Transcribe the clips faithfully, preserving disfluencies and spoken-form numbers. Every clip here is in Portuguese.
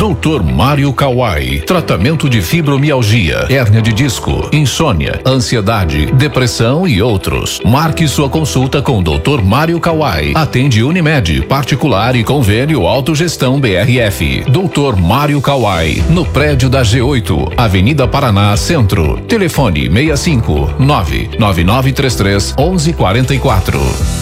doutor Mário Kawai. Tratamento de fibromialgia, hérnia de disco, insônia, ansiedade, depressão e outros. Marque sua consulta com o doutor Mário Kawai. Atende Unimed, particular e convênio Autogestão B R F. doutor Mário Kawai, no prédio da G oito, Avenida Paraná, Centro. Telefone seis cinco nove nove nove três três um um quatro quatro.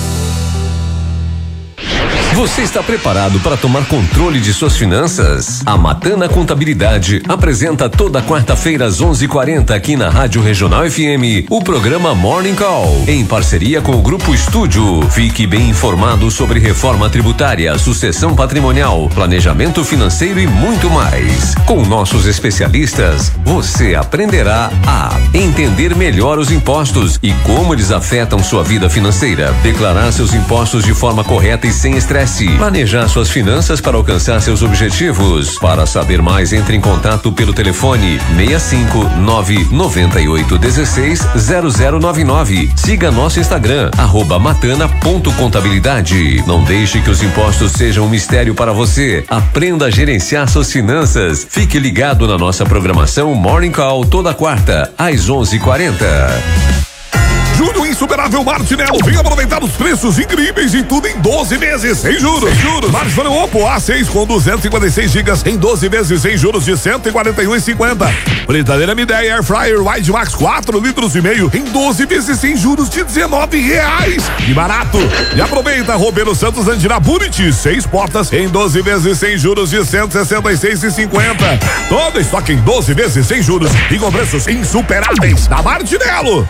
Você está preparado para tomar controle de suas finanças? A Matana Contabilidade apresenta toda quarta-feira às onze e quarenta aqui na Rádio Regional F M o programa Morning Call, em parceria com o Grupo Estúdio. Fique bem informado sobre reforma tributária, sucessão patrimonial, planejamento financeiro e muito mais. Com nossos especialistas, você aprenderá a entender melhor os impostos e como eles afetam sua vida financeira, declarar seus impostos de forma correta e sem estresse, planejar suas finanças para alcançar seus objetivos. Para saber mais, entre em contato pelo telefone seis cinco nove nove oito um seis zero zero nove nove. Siga nosso Instagram, arroba matana ponto contabilidade. Não deixe que os impostos sejam um mistério para você. Aprenda a gerenciar suas finanças. Fique ligado na nossa programação Morning Call toda quarta, às onze e quarenta. Júlio Insuperável Martinello, vem aproveitar os preços incríveis e tudo em doze vezes sem juros. Sem juros. Smartphone Oppo A seis com duzentos e cinquenta e seis gigas em doze vezes sem juros de cento e quarenta e um reais e cinquenta centavos. Fritadeira Midea Air Fryer Wide Max quatro litros e meio em doze vezes sem juros de dezenove reais. Que barato! E aproveita Roberto Santos Andina Buriti, seis portas em doze vezes sem juros de cento e sessenta e seis reais e cinquenta centavos. Todo estoque em doze vezes sem juros e com preços insuperáveis da Martinello.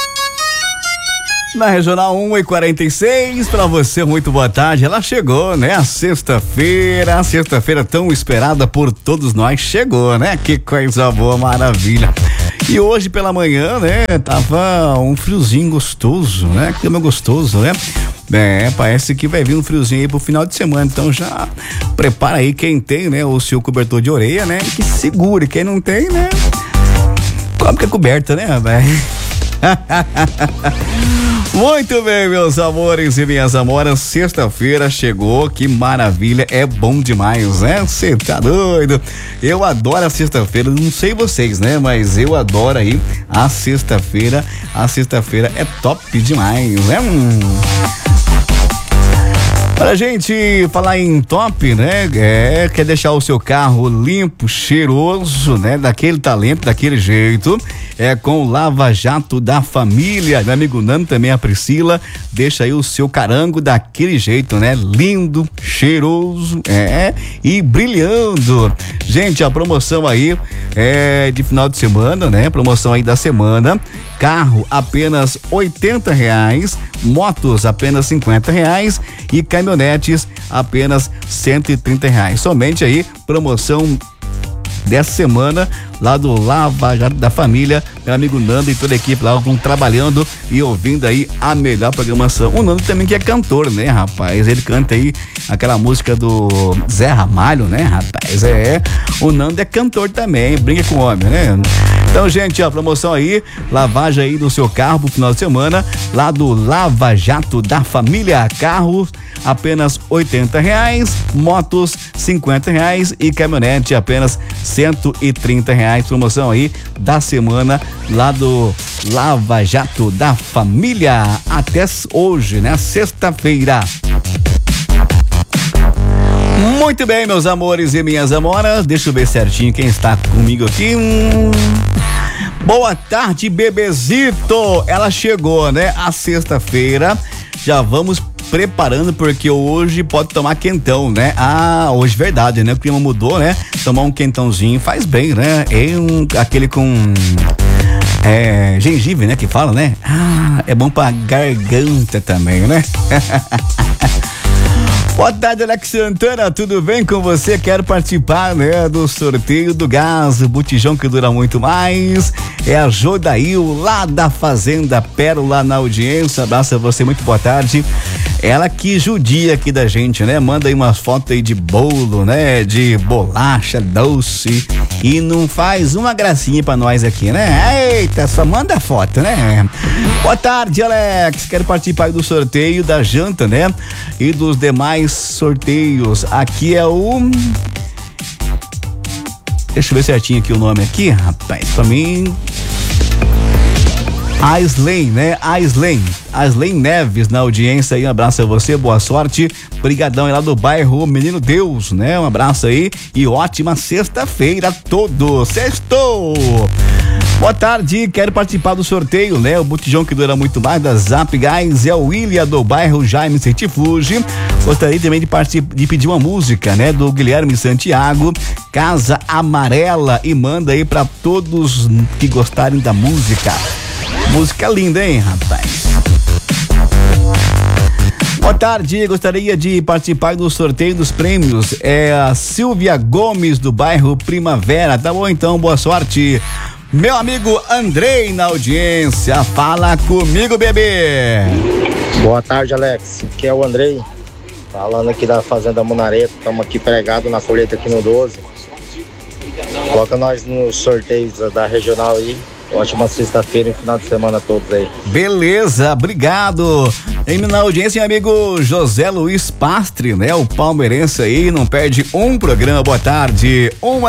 Na Regional um e quarenta e seis, pra você, muito boa tarde. Ela chegou, né? A sexta-feira, a sexta-feira tão esperada por todos nós, chegou, né? Que coisa boa, maravilha. E hoje pela manhã, né? Tava um friozinho gostoso, né? Clima gostoso, né? É, parece que vai vir um friozinho aí pro final de semana, então já prepara aí quem tem, né? O seu cobertor de orelha, né? Que segure, quem não tem, né? Como que é coberta, né, velho? Muito bem, meus amores e minhas amoras, sexta-feira chegou, que maravilha, é bom demais, né? Você tá doido? Eu adoro a sexta-feira, não sei vocês, né? Mas eu adoro aí a sexta-feira, a sexta-feira é top demais, né? Hum. Pra gente falar em top, né? É, quer deixar o seu carro limpo, cheiroso, né? Daquele talento, daquele jeito. É com o Lava Jato da Família. Meu amigo Nando, também a Priscila. Deixa aí o seu carango daquele jeito, né? Lindo, cheiroso, é, e brilhando. Gente, a promoção aí é de final de semana, né? Promoção aí da semana. Carro apenas oitenta reais, motos apenas cinquenta reais e caminhonetes apenas cento e trinta reais. Somente aí, promoção dessa semana lá do Lava Jato da Família. Meu amigo Nando e toda a equipe lá vão trabalhando e ouvindo aí a melhor programação. O Nando também que é cantor, né, rapaz? Ele canta aí aquela música do Zé Ramalho, né, rapaz? É, o Nando é cantor também, brinca com o homem, né? Então, gente, a promoção aí, lavagem aí do seu carro pro final de semana, lá do Lava Jato da Família. Carros apenas oitenta reais, motos cinquenta reais e caminhonete apenas cento e trinta reais. Promoção aí da semana lá do Lava Jato da Família. Até hoje, né? Sexta-feira. Muito bem, meus amores e minhas amoras. Deixa eu ver certinho quem está comigo aqui. Hum... Boa tarde, bebezito. Ela chegou, né? A sexta-feira. Já vamos preparando porque hoje pode tomar quentão, né? Ah, hoje verdade, né? O clima mudou, né? Tomar um quentãozinho faz bem, né? É um, aquele com é, gengibre, né? Que fala, né? Ah, é bom pra garganta também, né? Boa tarde, Alex Santana, tudo bem com você? Quero participar, né, do sorteio do gás, o botijão que dura muito mais. É a Jodail, lá da Fazenda Pérola, na audiência. Abraço a você, muito boa tarde. Ela que judia aqui da gente, né? Manda aí umas fotos aí de bolo, né? De bolacha doce e não faz uma gracinha pra nós aqui, né? Eita, só manda foto, né? Boa tarde, Alex. Quero participar do sorteio da janta, né? E dos demais sorteios. Aqui é o Deixa eu ver certinho aqui o nome aqui, rapaz. Pra mim. Aislen, né? Aislen. Aislen Neves na audiência aí. Um abraço a você, boa sorte. Brigadão aí lá do bairro Menino Deus, né? Um abraço aí e ótima sexta-feira a todos. Sextou! Boa tarde, quero participar do sorteio, né? O botijão que dura muito mais da Zap Gás é o William do bairro Jaime Certifuge. Gostaria também de, particip... de pedir uma música, né? Do Guilherme Santiago, Casa Amarela, e manda aí pra todos que gostarem da música. Música linda, hein, rapaz? Boa tarde, gostaria de participar do sorteio dos prêmios. É a Silvia Gomes do bairro Primavera. Tá bom então, boa sorte. Meu amigo Andrei na audiência, fala comigo, bebê. Boa tarde, Alex. Aqui é o Andrei, falando aqui da Fazenda Munareto. Estamos aqui pregados na colheita aqui no doze. Coloca nós nos sorteios da regional aí. Ótima sexta-feira e final de semana a todos aí. Beleza, obrigado. Em na audiência, meu amigo José Luiz Pastre, né? O palmeirense aí, não perde um programa. Boa tarde. Uma